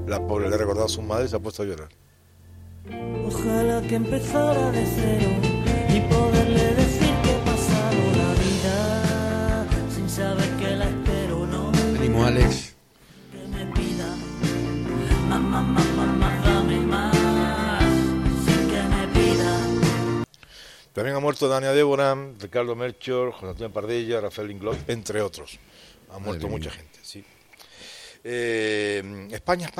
La pobre le ha recordado a su madre y se ha puesto a llorar. Ojalá que empezara de cero y poderle decir que he pasado la vida sin saber que la espero, no. Ánimo, Alex. Que me pida más, dame más, sin que me pida. También ha muerto Dania Débora, Ricardo Melchor, José Antonio Pardilla, Rafael Inglot, entre otros. Ha muerto mucha gente, sí. España.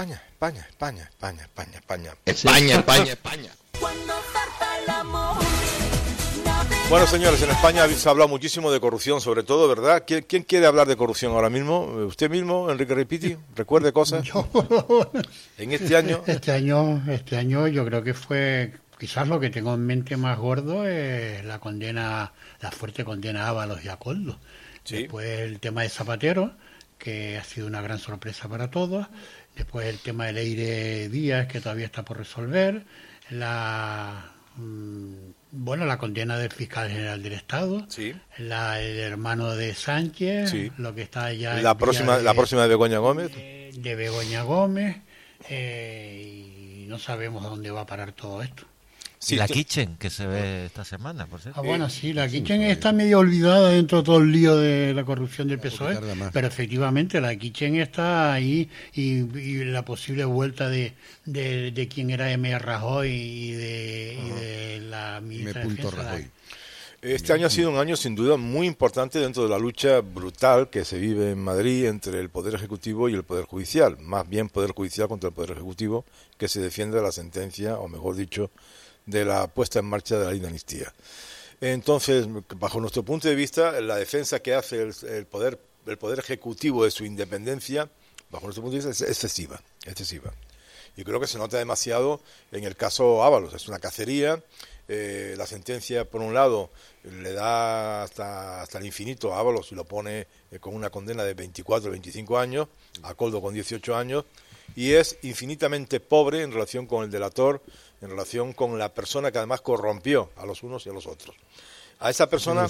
Cuando zarpa el amor. Bueno, señores, en España se ha hablado muchísimo de corrupción, sobre todo, ¿verdad? ¿Quién quiere hablar de corrupción ahora mismo? ¿Usted mismo, Enrique Ripiti? ¿Recuerde cosas? Yo. En este año. Este año yo creo que fue, quizás lo que tengo en mente más gordo es la fuerte condena a Ábalos y a Koldo. Sí. Después el tema de Zapatero, que ha sido una gran sorpresa para todos. Después el tema de Leire Díaz, que todavía está por resolver. La condena del fiscal general del Estado. Sí. El hermano de Sánchez. Sí. Lo que está ya... La próxima de Begoña Gómez. De Begoña Gómez. Y no sabemos a dónde va a parar todo esto. Sí, la Kitchen, que se ve esta semana, por cierto. Bueno, sí, la Kitchen está medio olvidada dentro de todo el lío de la corrupción del PSOE, pero efectivamente la Kitchen está ahí y la posible vuelta de quien era M. Rajoy y de la ministra de Defensa. Este año ha sido un año sin duda muy importante dentro de la lucha brutal que se vive en Madrid entre el Poder Ejecutivo y el Poder Judicial, más bien Poder Judicial contra el Poder Ejecutivo, que se defiende de la sentencia, o mejor dicho, de la puesta en marcha de la ley de amnistía. Entonces, bajo nuestro punto de vista, la defensa que hace el poder Ejecutivo de su independencia, bajo nuestro punto de vista, es excesiva. Y creo que se nota demasiado en el caso Ábalos. Es una cacería. La sentencia, por un lado, le da hasta el infinito a Ábalos y lo pone con una condena de 24 o 25 años, a Koldo con 18 años, y es infinitamente pobre en relación con el delator, en relación con la persona que además corrompió a los unos y a los otros. A esa persona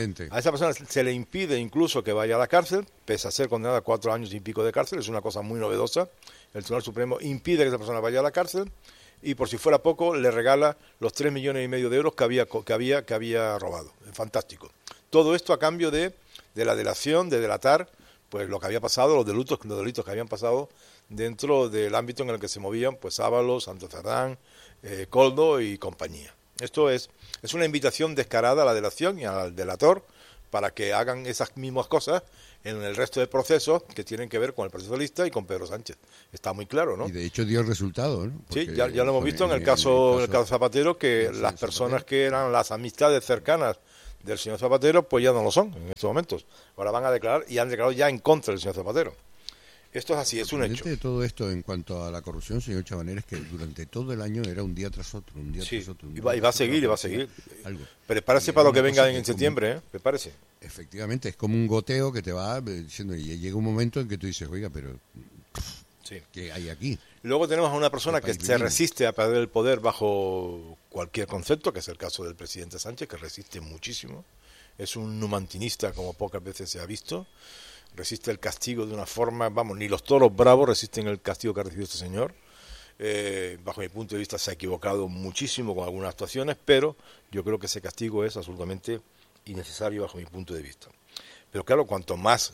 se le impide incluso que vaya a la cárcel, pese a ser condenada a 4 años y pico de cárcel. Es una cosa muy novedosa. El Tribunal Supremo impide que esa persona vaya a la cárcel y, por si fuera poco, le regala los 3,5 millones de euros que había robado. Fantástico. Todo esto a cambio de la delación, de delatar pues lo que había pasado, los delitos que habían pasado dentro del ámbito en el que se movían pues Ábalos, Santos Cerdán, Koldo y compañía. Esto es una invitación descarada a la delación y al delator para que hagan esas mismas cosas en el resto de procesos que tienen que ver con el proceso lista y con Pedro Sánchez. Está muy claro, ¿no? Y de hecho dio resultado, ¿no? Porque sí, ya lo hemos visto en el caso Zapatero, que las personas que eran las amistades cercanas del señor Zapatero, pues ya no lo son en estos momentos. Ahora van a declarar y han declarado ya en contra del señor Zapatero. Esto es así, es un hecho. De todo esto en cuanto a la corrupción, señor Chabanel, es que durante todo el año era un día tras otro, tras otro. Y va a seguir. Algo. Prepárese para lo que venga en septiembre, prepárese. Efectivamente, es como un goteo que te va diciendo, y llega un momento en que tú dices, oiga, pero ¿qué hay aquí? Luego tenemos a una persona que se resiste a perder el poder bajo cualquier concepto, que es el caso del presidente Sánchez, que resiste muchísimo. Es un numantinista como pocas veces se ha visto. Resiste el castigo de una forma, ni los toros bravos resisten el castigo que ha recibido este señor. Bajo mi punto de vista se ha equivocado muchísimo con algunas actuaciones, pero yo creo que ese castigo es absolutamente innecesario bajo mi punto de vista. Pero claro, cuanto más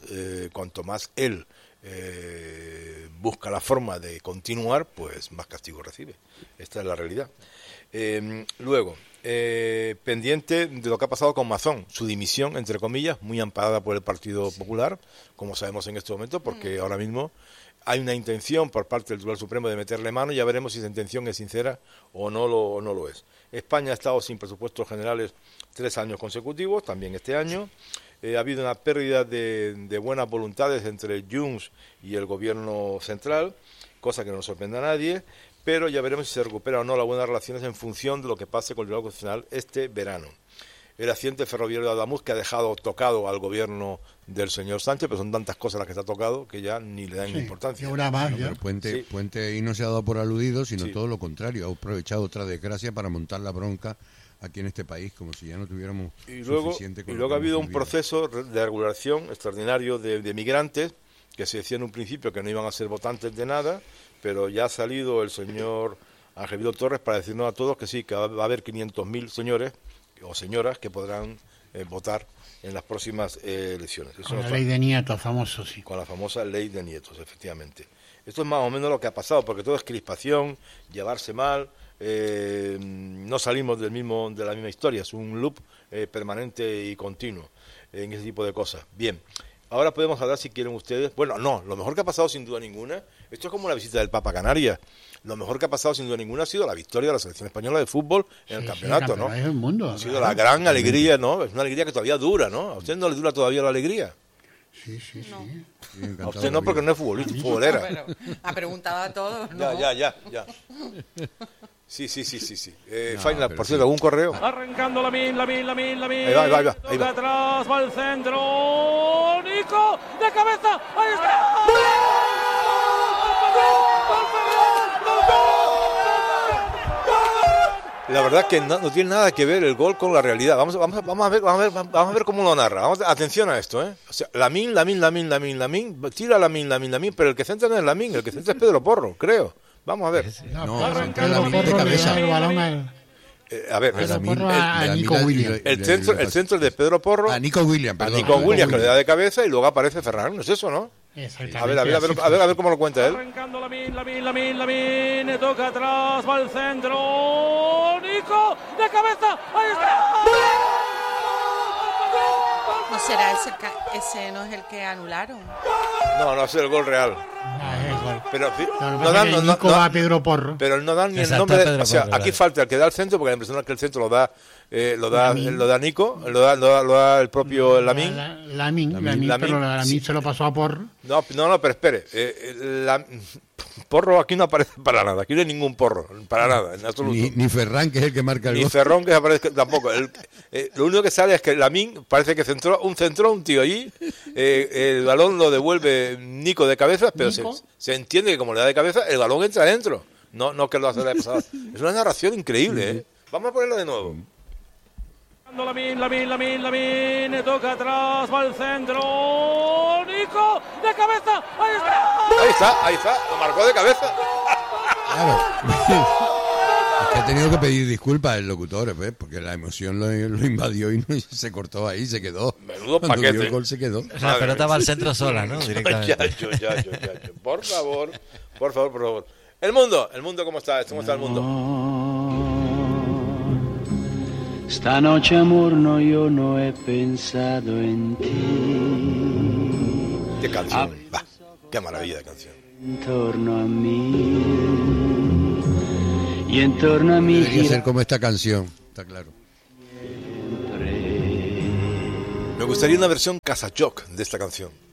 él busca la forma de continuar, pues más castigo recibe. Esta es la realidad. Luego, pendiente de lo que ha pasado con Mazón, su dimisión, entre comillas, muy amparada por el Partido Popular, como sabemos en este momento, porque ahora mismo hay una intención por parte del Tribunal Supremo de meterle mano. Ya veremos si esa intención es sincera o no lo es. España ha estado sin presupuestos generales 3 años consecutivos, también este año. Ha habido una pérdida de buenas voluntades entre Junts y el gobierno central, cosa que no sorprende a nadie, pero ya veremos si se recupera o no las buenas relaciones en función de lo que pase con el Tribunal Constitucional este verano. El accidente ferroviario de Adamuz, que ha dejado tocado al gobierno del señor Sánchez, pero son tantas cosas las que está tocado que ya ni le dan importancia. Pero Puente ahí no se ha dado por aludido, sino todo lo contrario, ha aprovechado otra desgracia para montar la bronca aquí en este país, como si ya no tuviéramos suficiente. Y luego ha habido un proceso de regulación extraordinario de migrantes que se decía en un principio que no iban a ser votantes de nada, pero ya ha salido el señor Ángel Vildo Torres para decirnos a todos que sí, que va a haber 500.000 señores o señoras que podrán votar en las próximas elecciones. Eso con la ley de nietos, famoso, sí. Con la famosa ley de nietos, efectivamente. Esto es más o menos lo que ha pasado, porque todo es crispación, llevarse mal, no salimos de la misma historia, es un loop permanente y continuo en ese tipo de cosas. Bien, ahora podemos hablar, si quieren ustedes, bueno, no, lo mejor que ha pasado sin duda ninguna, esto es como la visita del Papa a Canarias, lo mejor que ha pasado sin duda ninguna ha sido la victoria de la selección española de fútbol en el campeonato, ¿no? Del mundo, ha sido la gran alegría, ¿no? Es una alegría que todavía dura, ¿no? ¿A usted no le dura todavía la alegría? Sí. No. A usted no, porque no es futbolista, futbolera. Bueno, ha preguntado a todos, ¿no? Ya. Sí. Faina, por cierto, ¿algún correo? Arrancando Lamine. Ahí va. Atrás va el centro. Nico, de cabeza. Ahí está. La verdad es que no tiene nada que ver el gol con la realidad. Vamos a ver cómo lo narra. Atención a esto, ¿eh? O sea, Lamine, tira Lamine, pero el que centra no es Lamine, el que centra es Pedro Porro, creo. Vamos a ver. Pedro Porro de cabeza. El balón a ver, a Nico Williams. El centro es de Pedro Porro. A Nico Williams, perdón. A Nico Williams, que le da de cabeza y luego aparece Ferran. ¿No es eso, no? Exactamente. A ver cómo lo cuenta él. Arrancando Lamine, toca atrás, va el centro. Nico, de cabeza. Ahí está. ¿No será ese no es el que anularon? No, es el gol real. Pero Nico va a Pedro Porro. Pero no dan ni el nombre. O sea, aquí falta el que da el centro, porque la impresión es que el centro lo da Nico, lo da el propio Lamine. Lamine, pero Lamine se lo pasó a Porro. No, pero espere. Porro aquí no aparece para nada. Aquí no hay ningún Porro, para nada, en absoluto. Ni Ferran, que es el que marca el gol. Ni Ferrón, que aparece tampoco. Lo único que sale es que Lamine parece que centró un tío allí. El balón lo devuelve Nico de cabeza, pero se entiende que como le da de cabeza, el balón entra adentro. No que lo hace de pasada. Es una narración increíble, ¿eh? Vamos a ponerlo de nuevo. Lamine, toca atrás, va el centro. Nico, de cabeza. Ahí está, lo marcó de cabeza. Claro. Es que ha tenido que pedir disculpas el locutor, ¿ves? Porque la emoción lo invadió y se cortó ahí, se quedó. Menudo Cuando paquete. dio el gol se quedó. La pelota va al centro sola, ¿no? Directamente. Ya. Por favor. El mundo, ¿cómo está? ¿Cómo está el mundo? Esta noche, amor, yo no he pensado en ti. Qué canción, qué maravilla de canción. En torno a mí y en torno a mí. Debería ser como esta canción, está claro. Me gustaría una versión Casachoc de esta canción.